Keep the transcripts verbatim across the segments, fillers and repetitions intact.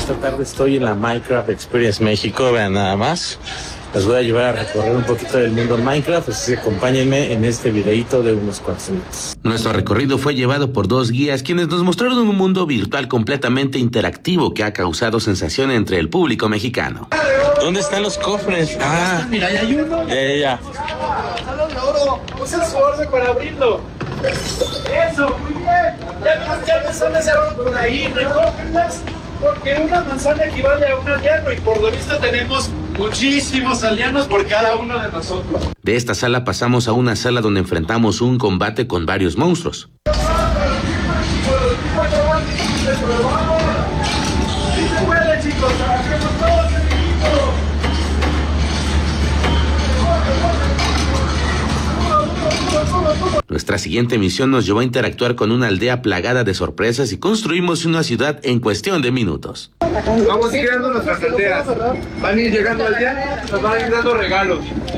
Esta tarde estoy en la Minecraft Experience México, vean nada más. Les voy a llevar a recorrer un poquito del mundo Minecraft, así que acompáñenme en este videito de unos cuantos minutos. Nuestro recorrido fue llevado por dos guías quienes nos mostraron un mundo virtual completamente interactivo que ha causado sensación entre el público mexicano. ¿Dónde están los cofres? Ah, mira, ya hay uno. Ya, ya, ya. ¡Salón de oro! ¡Usa su orden para abrirlo! ¡Eso! ¡Muy bien! Ya, ya me sale ese oro por ahí, recógenlas, porque una manzana equivale a un aldeano y por lo visto tenemos muchísimos aldeanos por cada uno de nosotros. De esta sala pasamos a una sala donde enfrentamos un combate con varios monstruos. ¡Sí se puede, chicos! ¡Trabajemos todos en equipo! Nuestra siguiente misión nos llevó a interactuar con una aldea plagada de sorpresas y construimos una ciudad en cuestión de minutos. Vamos a ir creando nuestras aldeas. Van a ir llegando al día, nos van a ir dando regalos.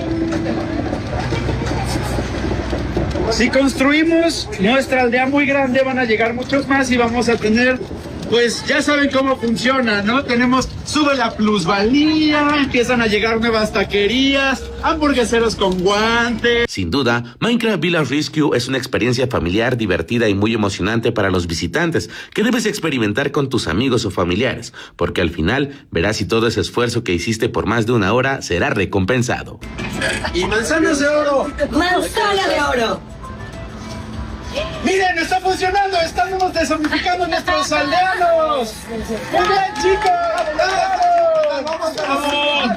Si construimos nuestra aldea muy grande, van a llegar muchos más y vamos a tener, pues ya saben cómo funciona, ¿no? Tenemos, sube la plusvalía, empiezan a llegar nuevas taquerías, hamburgueseros con guantes. Sin duda, Minecraft Village Rescue es una experiencia familiar, divertida y muy emocionante para los visitantes que debes experimentar con tus amigos o familiares, porque al final verás si todo ese esfuerzo que hiciste por más de una hora será recompensado. ¡Y manzanas de oro! ¡Manzana de oro! ¡Miren, está funcionando! ¡Estamos desomificando nuestros aldeanos! ¡Muy bien, chicos! ¡Vamos! ¡Vamos!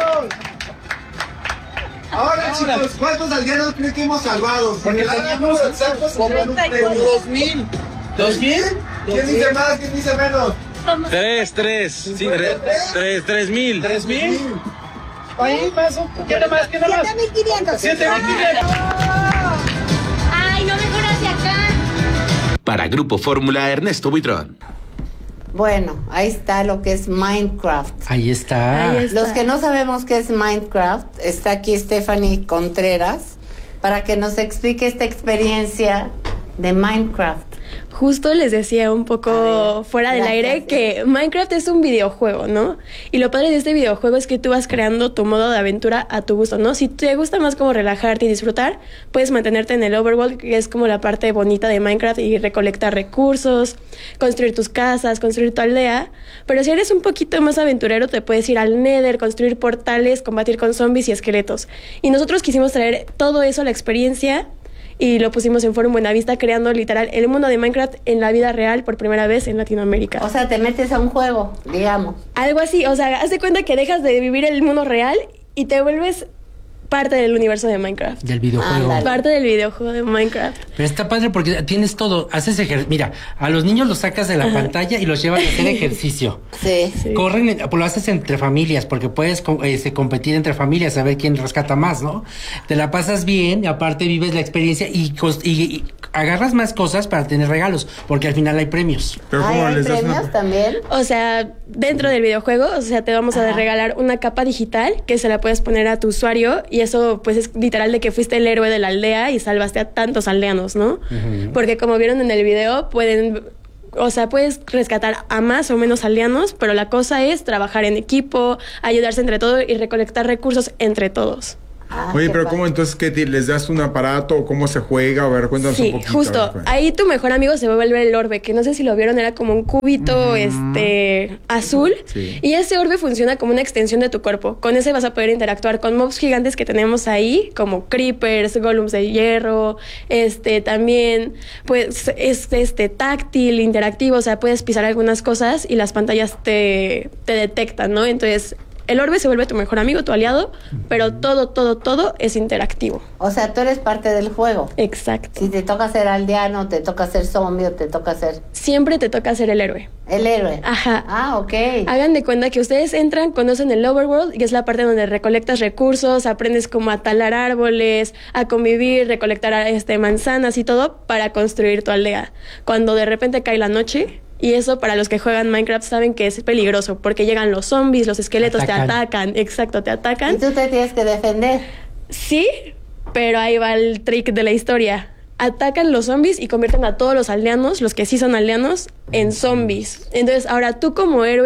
Ahora, chicos, ¿cuántos aldeanos creen que hemos salvado? Porque teníamos exactos como dos mil. ¿Dos mil? ¿Quién dice más? ¿Quién dice menos? Tres, tres. Sí, tres, tres, tres mil. ¿Tres mil? Ahí, más. ¿Quién más? ¿Quién más? siete mil quinientos. ¡Siete mil quinientos! ¡Ay, no mejor hacia acá! Para Grupo Fórmula, Ernesto Buitrón. Bueno, ahí está lo que es Minecraft. Ahí está. Ahí está. Los que no sabemos qué es Minecraft, está aquí Stephanie Contreras para que nos explique esta experiencia de Minecraft. Justo les decía un poco ver, fuera del gracias. aire que Minecraft es un videojuego, ¿no? Y lo padre de este videojuego es que tú vas creando tu modo de aventura a tu gusto, ¿no? Si te gusta más como relajarte y disfrutar, puedes mantenerte en el overworld, que es como la parte bonita de Minecraft, y recolectar recursos, construir tus casas, construir tu aldea. Pero si eres un poquito más aventurero, te puedes ir al Nether, construir portales, combatir con zombies y esqueletos. Y nosotros quisimos traer todo eso a la experiencia y lo pusimos en Forum Buenavista, creando literal el mundo de Minecraft en la vida real por primera vez en Latinoamérica. O sea, te metes a un juego, digamos. Algo así, o sea, haz de cuenta que dejas de vivir el mundo real y te vuelves parte del universo de Minecraft. Del videojuego. Ándale. Parte del videojuego de Minecraft. Pero está padre porque tienes todo. Haces ejercicio. Mira, a los niños los sacas de la Ajá. pantalla y los llevas a hacer ejercicio. Sí. Sí. Corren, pues lo haces entre familias porque puedes este, competir entre familias a ver quién rescata más, ¿no? Te la pasas bien y aparte vives la experiencia y, y, y agarras más cosas para tener regalos porque al final hay premios. Pero ¿cómo ¿Hay les das premios una... también? O sea, dentro del videojuego, o sea, te vamos Ajá. a regalar una capa digital que se la puedes poner a tu usuario y eso pues es literal de que fuiste el héroe de la aldea y salvaste a tantos aldeanos, ¿no? Uh-huh. Porque como vieron en el video, pueden, o sea, puedes rescatar a más o menos aldeanos, pero la cosa es trabajar en equipo, ayudarse entre todos y recolectar recursos entre todos. Ah, Oye, pero padre. ¿Cómo entonces qué te, les das un aparato o cómo se juega? A ver, cuéntanos sí, un poquito. Sí, justo. Ver, ahí tu mejor amigo se vuelve el orbe, que no sé si lo vieron, era como un cubito mm. este azul. Sí. Y ese orbe funciona como una extensión de tu cuerpo. Con ese vas a poder interactuar con mobs gigantes que tenemos ahí, como creepers, golems de hierro, este también pues es este táctil, interactivo, o sea, puedes pisar algunas cosas y las pantallas te, te detectan, ¿no? Entonces el orbe se vuelve tu mejor amigo, tu aliado, pero todo, todo, todo es interactivo. O sea, tú eres parte del juego. Exacto. Si te toca ser aldeano, te toca ser zombie o te toca ser... Siempre te toca ser el héroe. El héroe. Ajá. Ah, ok. Hagan de cuenta que ustedes entran, conocen el overworld, y es la parte donde recolectas recursos, aprendes como a talar árboles, a convivir, recolectar este, manzanas y todo para construir tu aldea. Cuando de repente cae la noche... Y eso para los que juegan Minecraft saben que es peligroso porque llegan los zombies, los esqueletos, atacan. te atacan, exacto, te atacan. ¿Y tú te tienes que defender? Sí, pero ahí va el trick de la historia. Atacan los zombies y convierten a todos los aldeanos, los que sí son aldeanos, en zombies. Entonces ahora tú como héroe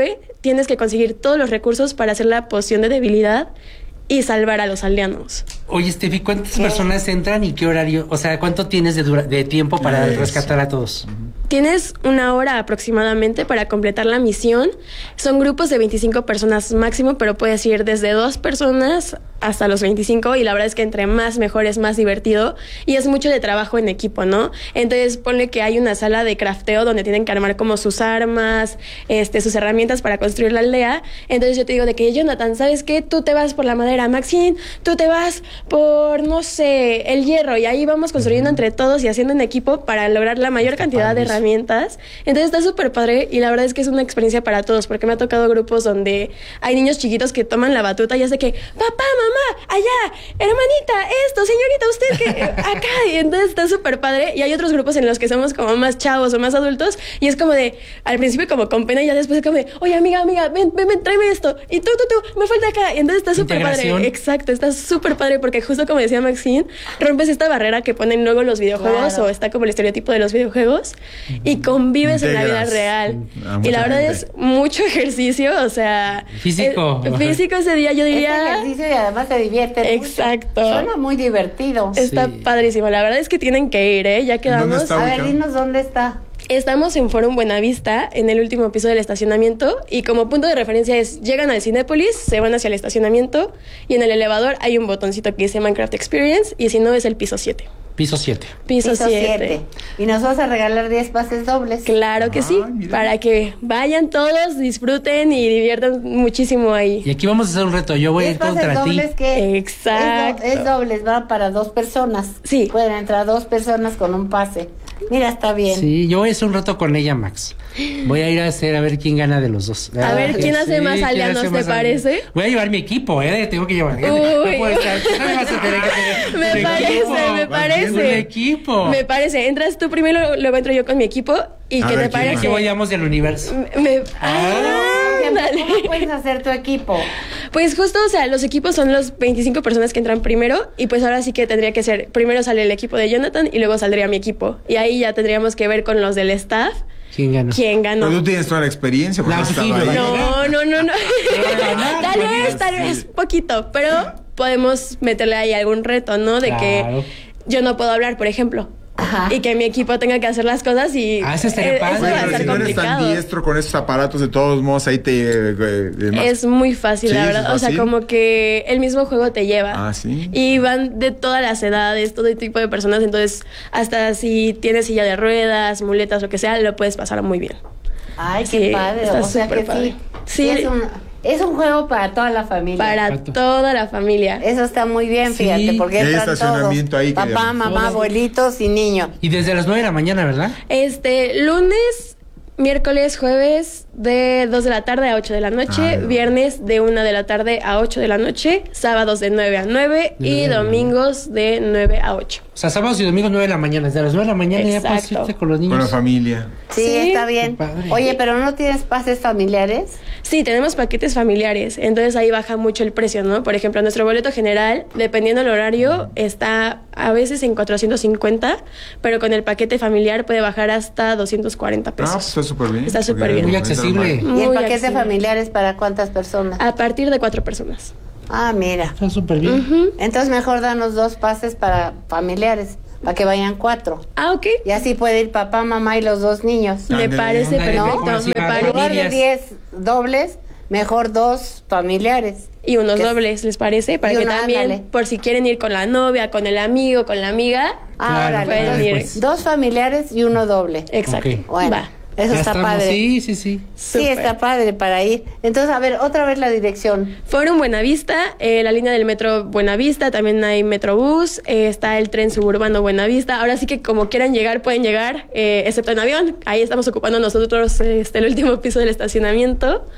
tienes que conseguir todos los recursos para hacer la poción de debilidad y salvar a los aldeanos. Oye, Steffi, ¿cuántas personas entran y qué horario? O sea, ¿cuánto tienes de, dura- de tiempo para Eso. rescatar a todos? Tienes una hora aproximadamente para completar la misión. Son grupos de veinticinco personas máximo, pero puedes ir desde dos personas hasta los veinticinco, y la verdad es que entre más mejor es más divertido y es mucho de trabajo en equipo, ¿no? Entonces ponle que hay una sala de crafteo donde tienen que armar como sus armas, este, sus herramientas para construir la aldea. Entonces yo te digo de que, Jonathan, ¿sabes qué? Tú te vas por la madera, Maxine, tú te vas por, no sé, el hierro, y ahí vamos construyendo entre todos y haciendo en equipo para lograr la mayor cantidad de herramientas. Entonces está súper padre y la verdad es que es una experiencia para todos, porque me ha tocado grupos donde hay niños chiquitos que toman la batuta y es de que, papá, mamá, allá, hermanita, esto, señorita, usted que acá, y entonces está súper padre. Y hay otros grupos en los que somos como más chavos o más adultos y es como de, al principio como con pena y ya después es como de, oye, amiga, amiga, ven, ven, ven, tráeme esto, y tú, tú, tú, me falta acá, y entonces está súper padre. Integración. Exacto, está súper padre porque justo como decía Maxine, rompes esta barrera que ponen luego los videojuegos, Claro. o está como el estereotipo de los videojuegos, y convives en la vida Integras real. a Y la mucha verdad gente. es mucho ejercicio, o sea... Físico. eh, físico ese día, yo Es diría... ejercicio y además se divierte. Exacto. Mucho. Suena muy divertido. Está Sí. padrísimo. La verdad es que tienen que ir, ¿eh? Ya quedamos. está? A ver, ubicado? dinos dónde está. Estamos en Forum Buenavista, en el último piso del estacionamiento, y como punto de referencia es, llegan al Cinépolis, se van hacia el estacionamiento, y en el elevador hay un botoncito que dice Minecraft Experience, y si no es el piso siete. Piso siete. Piso Piso siete. siete. Y nos vas a regalar diez pases dobles. Claro que sí, Ay, mira. para que vayan todos, disfruten y diviertan muchísimo ahí. Y aquí vamos a hacer un reto. Yo voy a ir diez pases contra ti. dobles que Exacto. Es, do- es dobles, va para dos personas. Sí. Pueden entrar dos personas con un pase. Mira, está bien. Sí, yo voy a hacer un reto con ella, Max. Voy a ir a hacer a ver quién gana de los dos. A ver, ¿quién hace más ¿quién aldeanos, hace te más parece? aldeanos? Voy a llevar mi equipo, ¿eh? Tengo que llevar. No Uy. puedo estar. Tú también vas a tener que tener Me tu parece, equipo. me Un parece. equipo. Me parece. Entras tú primero, luego entro yo con mi equipo. ¿Y A qué ver, te ¿quién parece? Que vayamos del universo. Me... Ah, Ándale. ¿Cómo puedes hacer tu equipo? Pues justo, o sea, los equipos son los veinticinco personas que entran primero, y pues ahora sí que tendría que ser, primero sale el equipo de Jonathan y luego saldría mi equipo. Y ahí ya tendríamos que ver con los del staff ¿Quién ganó? quién ganó. Pero tú tienes toda la experiencia porque No, has sí, estado me ahí. va- No, no, no, no. ganar, tal no vez, digas, tal sí. vez, poquito, pero podemos meterle ahí algún reto, ¿no? De Claro. que yo no puedo hablar, por ejemplo. Ajá. Y que mi equipo tenga que hacer las cosas y Ah, eso estaría eh, padre. eso Oye, va a pero ser si no eres tan complicado. diestro con esos aparatos, de todos modos, ahí te... eh, eh, más- Es muy fácil, Sí, la es verdad. O sea, fácil. como que el mismo juego te lleva. Ah, ¿sí? Y van de todas las edades, todo tipo de personas. Entonces, hasta si tienes silla de ruedas, muletas, lo que sea, lo puedes pasar muy bien. Ay, qué Sí, padre. está O sea súper que padre. sí. Sí. Es un, es un juego para toda la familia. Para Exacto. toda la familia. Eso está muy bien, Sí. fíjate, porque Y hay entran todos. estacionamiento ahí que Papá, digamos. mamá, Todos. abuelitos y niños. Y desde las nueve de la mañana, ¿verdad? Este, lunes, miércoles, jueves, de dos de la tarde a ocho de la noche, Ah, ya. viernes de una de la tarde a ocho de la noche, sábados de nueve a nueve De y nueve a nueve. domingos de nueve a ocho. O sea, sábados y domingos nueve de la mañana. Desde las nueve de la mañana ya puedes Exacto. irte con los Con la niños. familia. Sí, Sí. está bien. Qué padre. Oye, pero ¿no tienes pases familiares? Sí, tenemos paquetes familiares, entonces ahí baja mucho el precio, ¿no? Por ejemplo, nuestro boleto general, dependiendo del horario, está a veces en cuatrocientos cincuenta, pero con el paquete familiar puede bajar hasta doscientos cuarenta Ah, pues pesos. está súper bien. Está súper Porque bien. Muy entra accesible. mal. Muy ¿Y el paquete accesible. familiar es para cuántas personas? A partir de cuatro personas. Ah, mira. Está súper bien. Ujú. Entonces mejor danos dos pases para familiares, para que vayan cuatro. Ah, ok. Y así puede ir papá, mamá y los dos niños. Me Ándale. parece Ándale, perfecto. como así, Me para En parece. lugar de familias. diez dobles, mejor dos familiares. Y unos Que- dobles, ¿les parece? Para Y que uno, también, ándale. por si quieren ir con la novia, con el amigo, con la amiga. Ah, Claro, órale, pueden entonces, ir. pues. dos familiares y uno doble. Exacto. Ok. Bueno, Va. eso Ya está estamos. padre. Sí, sí, sí. Sí, Súper. está padre para ir. Entonces, a ver, otra vez la dirección. Forum Buenavista, eh, la línea del metro Buenavista, también hay Metrobús, eh, está el tren suburbano Buenavista. Ahora sí que como quieran llegar, pueden llegar, eh, excepto en avión. Ahí estamos ocupando nosotros este, el último piso del estacionamiento.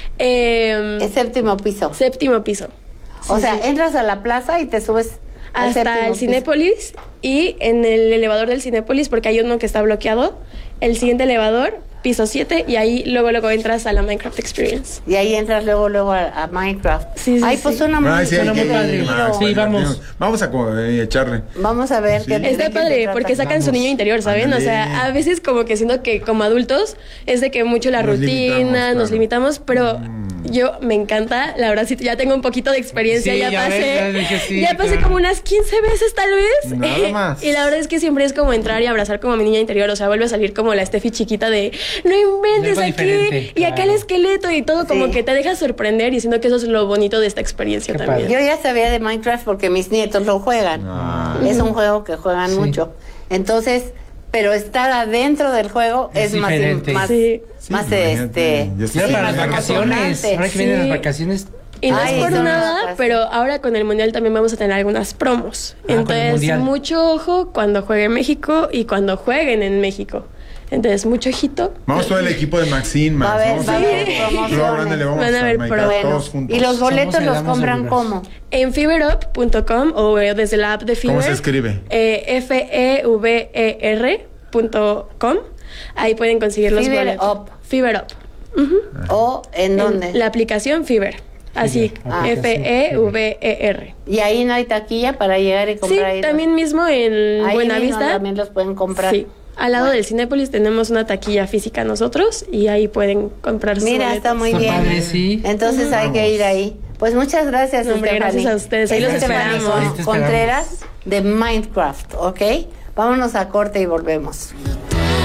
Eh, El séptimo piso. séptimo piso. O Sí, sea, sí. entras a la plaza y te subes al Hasta séptimo el piso. Cinépolis, y en el elevador del Cinépolis, porque hay uno que está bloqueado, el siguiente elevador piso siete, y ahí luego luego entras a la Minecraft Experience. Y ahí entras luego luego a, a Minecraft. Sí, sí, Ay, sí. pues suena muy, Ay, sí, suena hay muy que ir, padre. Max, Sí, bueno, vamos. Vamos a co- eh, echarle. Vamos a ver Sí. qué de Está qué se padre trata. porque sacan su Vamos. niño interior, ¿saben? Ándale. O sea, a veces como que siento que como adultos es de que mucho la Nos rutina, limitamos, nos claro. limitamos, pero yo me encanta, la verdad sí, ya tengo un poquito de experiencia, Sí, ya, ya pasé, ves, ya dije sí, ya pasé claro. como unas quince veces tal vez. Nada más. Y la verdad es que siempre es como entrar y abrazar como a mi niña interior, o sea, vuelve a salir como la Steffi chiquita de no inventes Algo aquí, diferente, y acá el claro. esqueleto y todo, como Sí. que te deja sorprender, y siento que eso es lo bonito de esta experiencia Qué también. Yo ya sabía de Minecraft porque mis nietos lo juegan. Ah. Es un juego que juegan Sí. mucho. Entonces, pero estar adentro del juego Es es, más, diferente. más, Sí. Sí, más imagínate, este. ya Ya Sí, para las más vacaciones. emocionante. Ahora que vienen Sí. las vacaciones. Y no Ay, es por son nada, unas- pero ahora con el Mundial también vamos a tener algunas promos. Ah, con el Entonces, Mundial. mucho ojo cuando juegue México y cuando jueguen en México. Entonces, mucho ojito. Vamos todo el equipo de Maxine, Max. Va a haber- vamos va a haber todos. promociones. Flor, ándale, vamos Van a a haber Minecraft pro- todos juntos. Y los boletos Somos los Heredamos compran el como. En fiberup punto com o eh, desde la app de Fiber. ¿Cómo se escribe? Eh, F E V E R punto com. Ahí pueden conseguir los Fiber boletos. Up. Fiberup. ¿O en dónde? En la aplicación Fiber. Así, Ah, F E V E R. Y ahí no hay taquilla para llegar y Sí, comprar. ahí los- también mismo en ahí mismo Buenavista. también los pueden comprar. Sí. Al lado Bueno. del Cinépolis tenemos una taquilla física nosotros y ahí pueden comprar sus Mira, boletos. está muy Está bien. padre, sí. Entonces hay que ir ahí. Pues muchas gracias, No, hombre, Stephanie. gracias a ustedes. Ahí los Stephanie esperamos. Ahí te Contreras de Minecraft, ¿ok? Vámonos a corte y volvemos.